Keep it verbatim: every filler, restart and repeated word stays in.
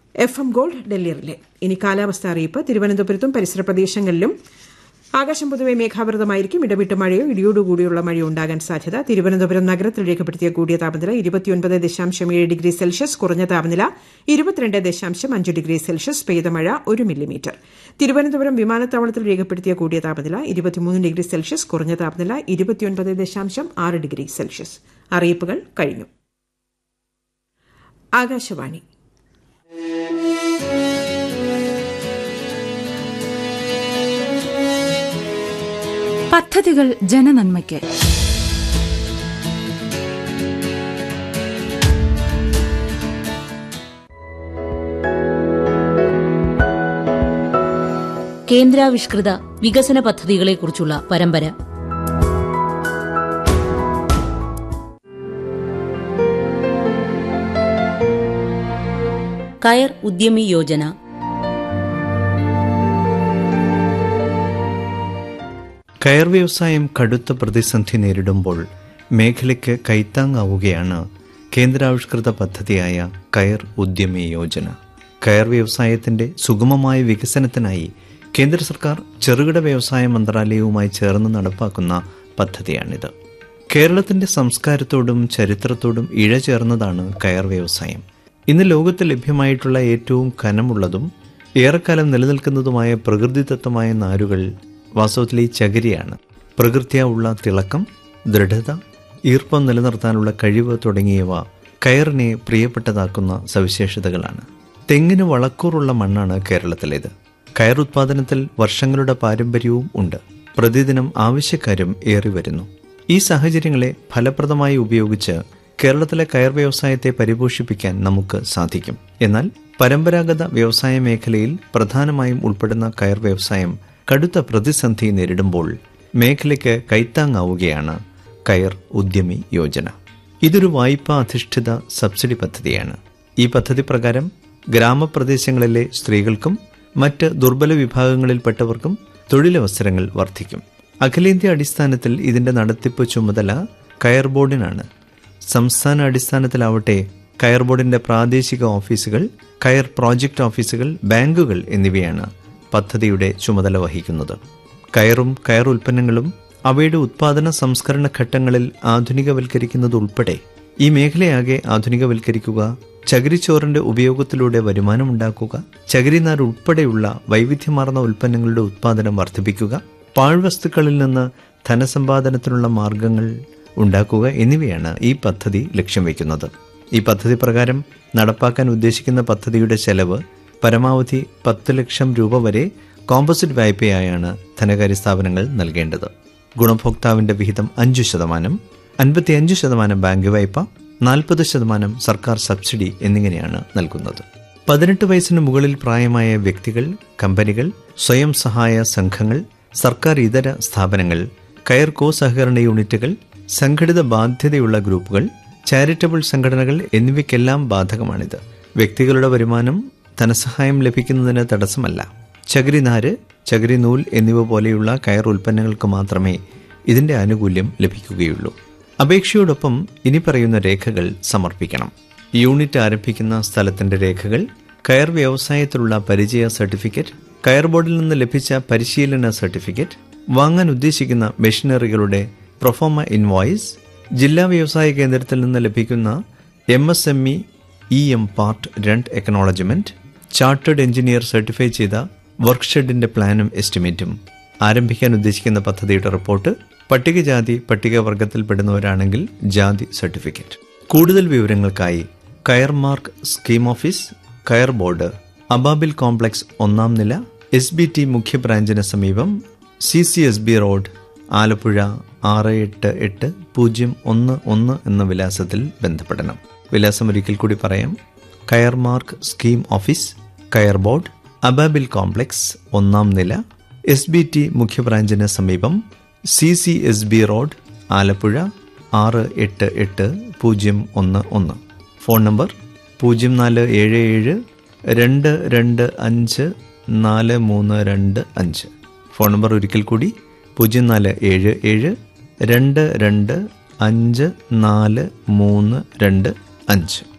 F M gold Delhi relay. ഇനി കാലാവസ്ഥ അറിയിപ്പ്. തിരുവനന്തപുരത്തും പരിസര പ്രദേശങ്ങളിലും ആകാശം പൊതുവെ മേഘാവൃതമായിരിക്കും. ഇടവിട്ട് മഴയോ ഇടിയോടുകൂടിയുള്ള മഴയോ ഉണ്ടാകാൻ സാധ്യത. തിരുവനന്തപുരം നഗരത്തിൽ രേഖപ്പെടുത്തിയ കൂടിയ താപനില ഇരുപത്തിയൊൻപത് ദശാംശം ഏഴ് ഡിഗ്രി സെൽഷ്യസ്, കുറഞ്ഞ താപനില ഇരുപത്തിരണ്ട് ദശാംശം അഞ്ച് ഡിഗ്രി സെൽഷ്യസ്. പെയ്ത മഴ ഒരു മില്ലിമീറ്റർ. തിരുവനന്തപുരം വിമാനത്താവളത്തിൽ രേഖപ്പെടുത്തിയ കൂടിയ താപനില ഇരുപത്തിമൂന്ന് ഡിഗ്രി സെൽഷ്യസ്, കുറഞ്ഞ താപനില ഇരുപത്തിയൊൻപത് ദശാംശം ആറ് ഡിഗ്രി സെൽഷ്യസ്. അറിയിപ്പുകൾ കഴിഞ്ഞു. ആകാശവാണി. പദ്ധതികൾ ജനനന്മയ്ക്ക്. കേന്ദ്രാവിഷ്കൃത വികസന പദ്ധതികളെക്കുറിച്ചുള്ള പരമ്പര. കയർ ഉദ്യമി യോജന. കയർ വ്യവസായം കടുത്ത പ്രതിസന്ധി നേരിടുമ്പോൾ മേഖലയ്ക്ക് കൈത്താങ്ങാവുകയാണ് കേന്ദ്രാവിഷ്കൃത പദ്ധതിയായ കയർ ഉദ്യമി യോജന. കയർ വ്യവസായത്തിന്റെ സുഗമമായ വികസനത്തിനായി കേന്ദ്ര സർക്കാർ ചെറുകിട വ്യവസായ മന്ത്രാലയവുമായി ചേർന്ന് നടപ്പാക്കുന്ന പദ്ധതിയാണിത്. കേരളത്തിന്റെ സംസ്കാരത്തോടും ചരിത്രത്തോടും ഇഴചേർന്നതാണ് കയർ വ്യവസായം. ഇന്ന് ലോകത്ത് ലഭ്യമായിട്ടുള്ള ഏറ്റവും കനമുള്ളതും ഏറെക്കാലം നിലനിൽക്കുന്നതുമായ പ്രകൃതിദത്തമായ നാരുകൾ വാസ്തവത്തിൽ ഈ ചകിരിയാണ്. പ്രകൃത്യാ ഉള്ള തിളക്കം, ദൃഢത, ഈർപ്പം നിലനിർത്താനുള്ള കഴിവ് തുടങ്ങിയവ കയറിനെ പ്രിയപ്പെട്ടതാക്കുന്ന സവിശേഷതകളാണ്. തെങ്ങിന് വളക്കൂറുള്ള മണ്ണാണ് കേരളത്തിലേത്. കയർ ഉത്പാദനത്തിൽ വർഷങ്ങളുടെ പാരമ്പര്യവും ഉണ്ട്. പ്രതിദിനം ആവശ്യക്കാരും ഏറി വരുന്നു. ഈ സാഹചര്യങ്ങളെ ഫലപ്രദമായി ഉപയോഗിച്ച് കേരളത്തിലെ കയർ വ്യവസായത്തെ പരിപോഷിപ്പിക്കാൻ നമുക്ക് സാധിക്കും. എന്നാൽ പരമ്പരാഗത വ്യവസായ മേഖലയിൽ പ്രധാനമായും ഉൾപ്പെടുന്ന കയർ വ്യവസായം കടുത്ത പ്രതിസന്ധി നേരിടുമ്പോൾ മേഖലയ്ക്ക് കൈത്താങ്ങാവുകയാണ് കയർ ഉദ്യമി യോജന. ഇതൊരു വായ്പാ അധിഷ്ഠിത സബ്സിഡി പദ്ധതിയാണ്. ഈ പദ്ധതി പ്രകാരം ഗ്രാമപ്രദേശങ്ങളിലെ സ്ത്രീകൾക്കും മറ്റ് ദുർബല വിഭാഗങ്ങളിൽപ്പെട്ടവർക്കും തൊഴിലവസരങ്ങൾ വർദ്ധിക്കും. അഖിലേന്ത്യാ അടിസ്ഥാനത്തിൽ ഇതിന്റെ നടത്തിപ്പ് ചുമതല കയർ ബോർഡിനാണ്. സംസ്ഥാന അടിസ്ഥാനത്തിലാവട്ടെ കയർ ബോർഡിന്റെ പ്രാദേശിക ഓഫീസുകൾ, കയർ പ്രോജക്ട് ഓഫീസുകൾ, ബാങ്കുകൾ എന്നിവയാണ് പദ്ധതിയുടെ ചുമതല വഹിക്കുന്നത്. കയറും കയർ ഉൽപ്പന്നങ്ങളും അവയുടെ ഉത്പാദന സംസ്കരണ ഘട്ടങ്ങളിൽ ആധുനികവൽക്കരിക്കുന്നതുൾപ്പെടെ ഈ മേഖലയാകെ ആധുനികവൽക്കരിക്കുക, ചകിരിച്ചോറിന്റെ ഉപയോഗത്തിലൂടെ വരുമാനമുണ്ടാക്കുക, ചകിരിനാർ ഉൾപ്പെടെയുള്ള വൈവിധ്യമാർന്ന ഉൽപ്പന്നങ്ങളുടെ ഉത്പാദനം വർദ്ധിപ്പിക്കുക, പാഴ്വസ്തുക്കളിൽ നിന്ന് ധനസമ്പാദനത്തിനുള്ള മാർഗങ്ങൾ ഉണ്ടാക്കുക എന്നിവയാണ് ഈ പദ്ധതി ലക്ഷ്യം വയ്ക്കുന്നത്. ഈ പദ്ധതി പ്രകാരം നടപ്പാക്കാൻ ഉദ്ദേശിക്കുന്ന പദ്ധതിയുടെ ചെലവ് പരമാവധി പത്ത് ലക്ഷം രൂപ വരെ കോമ്പോസിറ്റ് വായ്പയായാണ് ധനകാര്യ സ്ഥാപനങ്ങൾ നൽകേണ്ടത്. ഗുണഭോക്താവിന്റെ വിഹിതം അഞ്ചു ശതമാനം, അൻപത്തിയഞ്ച് ശതമാനം ബാങ്ക് വായ്പ, നാൽപ്പത് ശതമാനം സർക്കാർ സബ്സിഡി എന്നിങ്ങനെയാണ് നൽകുന്നത്. പതിനെട്ട് വയസ്സിന് മുകളിൽ പ്രായമായ വ്യക്തികൾ, കമ്പനികൾ, സ്വയം സഹായ സംഘങ്ങൾ, സർക്കാർ ഇതര സ്ഥാപനങ്ങൾ, കയർ കോ സഹകരണ യൂണിറ്റുകൾ, സംഘടിത ബാധ്യതയുള്ള ഗ്രൂപ്പുകൾ, ചാരിറ്റബിൾ സംഘടനകൾ എന്നിവയ്ക്കെല്ലാം ബാധകമാണിത്. വ്യക്തികളുടെ വരുമാനം ധനസഹായം ലഭിക്കുന്നതിന് തടസ്സമല്ല. ചകിരിനാര്, ചകിരി നൂൽ എന്നിവ പോലെയുള്ള കയർ ഉൽപ്പന്നങ്ങൾക്ക് മാത്രമേ ഇതിന്റെ ആനുകൂല്യം ലഭിക്കുകയുള്ളൂ. അപേക്ഷയോടൊപ്പം ഇനി പറയുന്ന രേഖകൾ സമർപ്പിക്കണം. യൂണിറ്റ് ആരംഭിക്കുന്ന സ്ഥലത്തിന്റെ രേഖകൾ, കയർ വ്യവസായത്തിലുള്ള പരിചയ സർട്ടിഫിക്കറ്റ്, കയർ ബോർഡിൽ നിന്ന് ലഭിച്ച പരിശീലന സർട്ടിഫിക്കറ്റ്, വാങ്ങാൻ ഉദ്ദേശിക്കുന്ന മെഷീനറികളുടെ പ്രൊഫോമ ഇൻവോയ്സ്, ജില്ലാ വ്യവസായ കേന്ദ്രത്തിൽ നിന്ന് ലഭിക്കുന്ന M S M E E M part രണ്ട് എക്നോളജ്മെന്റ്, ചാർട്ടേഡ് എഞ്ചിനീയർ സർട്ടിഫൈ ചെയ്ത വർക്ക്ഷെഡിന്റെ പ്ലാനും എസ്റ്റിമേറ്റും, ആരംഭിക്കാൻ ഉദ്ദേശിക്കുന്ന പദ്ധതിയുടെ റിപ്പോർട്ട്, പട്ടികജാതി പട്ടികവർഗത്തിൽപ്പെടുന്നവരാണെങ്കിൽ ജാതി സർട്ടിഫിക്കറ്റ്. കൂടുതൽ വിവരങ്ങൾക്കായി കയർ മാർക്ക് സ്കീം ഓഫീസ്, കയർ ബോർഡ്, അബാബിൽ കോംപ്ലക്സ് ഒന്നാം നില, എസ് ബി ടി മുഖ്യ ബ്രാഞ്ചിന് സമീപം, C C S B road, Alappuzha ആറ് എട്ട് എട്ട് പൂജ്യം ഒന്ന് ഒന്ന് എന്ന വിലാസത്തിൽ ബന്ധപ്പെടണം. വിലാസം ഒരിക്കൽ കൂടി പറയാം. കയർ മാർക്ക് സ്കീം ഓഫീസ്, കയർ ബോർഡ്, അബാബിൽ കോംപ്ലക്സ് ഒന്നാം നില, എസ് ബി ടി മുഖ്യ ബ്രാഞ്ചിന് സമീപം, C C S B road, Alappuzha ആറ് എട്ട് എട്ട് പൂജ്യം ഒന്ന് ഒന്ന്. ഫോൺ നമ്പർ പൂജ്യം നാല് ഏഴ് ഏഴ് രണ്ട് രണ്ട് അഞ്ച് നാല് മൂന്ന് രണ്ട് അഞ്ച്. ഫോൺ നമ്പർ ഒരിക്കൽ കൂടി പൂജ്യം നാല് ഏഴ് ഏഴ് രണ്ട് രണ്ട് അഞ്ച് നാല് മൂന്ന് രണ്ട് അഞ്ച്.